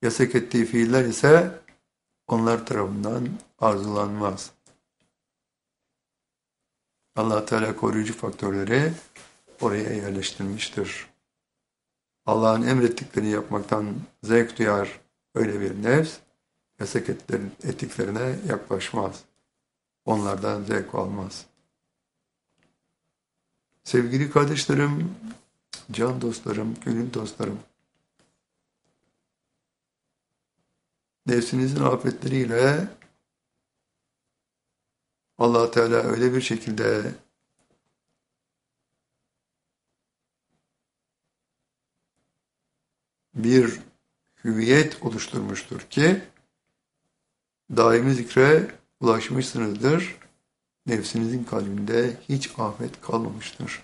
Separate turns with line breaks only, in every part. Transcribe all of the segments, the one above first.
Yasak ettiği fiiller ise onlar tarafından arzulanmaz. Allah Teala koruyucu faktörleri oraya yerleştirmiştir. Allah'ın emrettiklerini yapmaktan zevk duyar öyle bir nefs, yasak ettiklerine yaklaşmaz. Onlardan zevk almaz. Sevgili kardeşlerim, can dostlarım, gönül dostlarım, nefsinizin afetleriyle Allah Teala öyle bir şekilde bir hüviyet oluşturmuştur ki daimi zikre ulaşmışsınızdır. Nefsinizin kalbinde hiç afet kalmamıştır.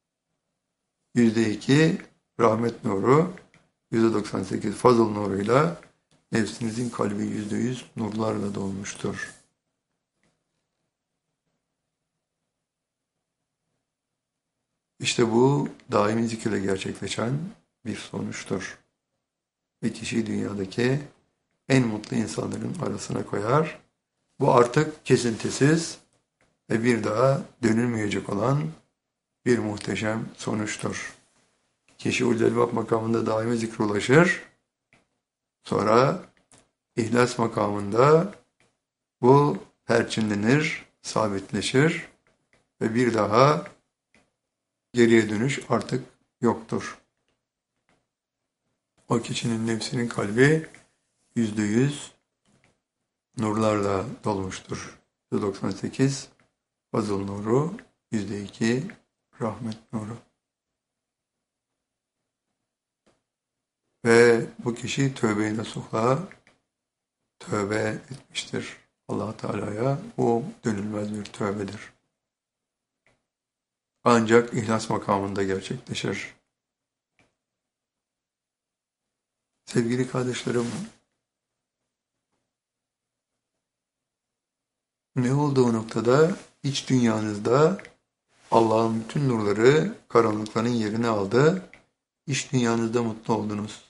%2 rahmet nuru, %98 fazıl nuruyla nefsinizin kalbi %100 nurlarla dolmuştur. İşte bu daimi zikirle gerçekleşen bir sonuçtur. Ve kişiyi dünyadaki en mutlu insanların arasına koyar. Bu artık kesintisiz ve bir daha dönülmeyecek olan bir muhteşem sonuçtur. Kişi ulul makamında daimi zikre ulaşır. Sonra ihlas makamında bu perçinlenir, sabitleşir ve bir daha geriye dönüş artık yoktur. O kişinin nefsinin kalbi %100 nurlarla dolmuştur. %98 fazıl nuru, %2 rahmet nuru. Ve bu kişi tövbe-i nasuhla tövbe etmiştir Allah Teala'ya. O dönülmez bir tövbedir. Ancak ihlas makamında gerçekleşir. Sevgili kardeşlerim, ne olduğu noktada iç dünyanızda Allah'ın bütün nurları karanlıkların yerini aldı. İç dünyanızda mutlu oldunuz.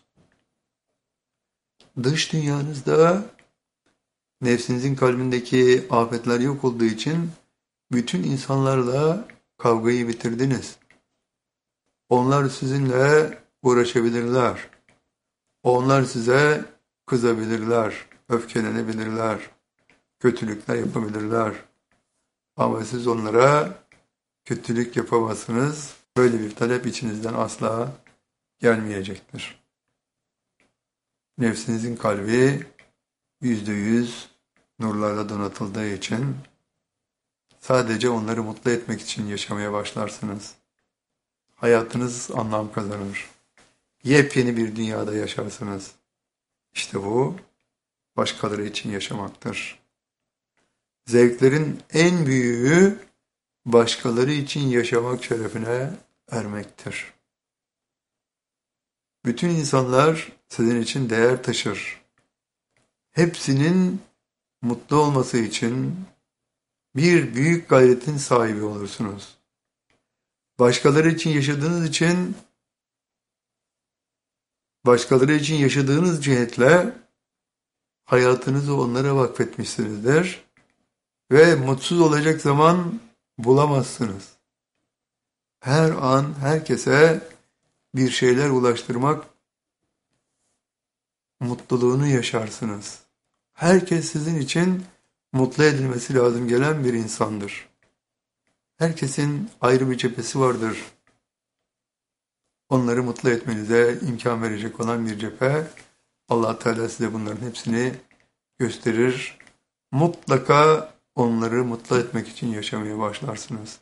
Dış dünyanızda nefsinizin kalbindeki afetler yok olduğu için bütün insanlarla kavgayı bitirdiniz. Onlar sizinle uğraşabilirler. Onlar size kızabilirler, öfkelenebilirler, kötülükler yapabilirler. Ama siz onlara kötülük yapamazsınız. Böyle bir talep içinizden asla gelmeyecektir. Nefsinizin kalbi %100 nurlarla donatıldığı için sadece onları mutlu etmek için yaşamaya başlarsınız. Hayatınız anlam kazanır. Yepyeni bir dünyada yaşarsınız. İşte bu başkaları için yaşamaktır. Zevklerin en büyüğü başkaları için yaşamak şerefine ermektir. Bütün insanlar sizin için değer taşır. Hepsinin mutlu olması için bir büyük gayretin sahibi olursunuz. Başkaları için yaşadığınız cihetle hayatınızı onlara vakfetmişsinizdir ve mutsuz olacak zaman bulamazsınız. Her an herkese bir şeyler ulaştırmak mutluluğunu yaşarsınız. Herkes sizin için mutlu edilmesi lazım gelen bir insandır. Herkesin ayrı bir cephesi vardır. Onları mutlu etmenize imkan verecek olan bir cephe. Allah Teala size bunların hepsini gösterir. Mutlaka onları mutlu etmek için yaşamaya başlarsınız.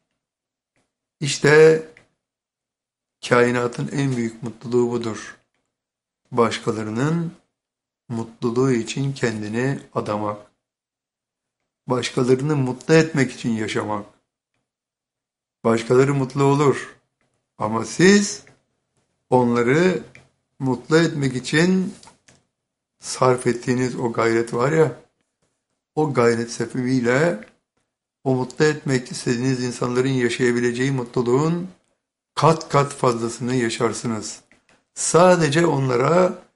İşte kainatın en büyük mutluluğu budur. Başkalarının mutluluğu için kendini adamak. Başkalarını mutlu etmek için yaşamak. Başkaları mutlu olur. Ama siz onları mutlu etmek için sarf ettiğiniz o gayret var ya, o gayret sebebiyle o mutlu etmek istediğiniz insanların yaşayabileceği mutluluğun kat kat fazlasını yaşarsınız. Sadece onlara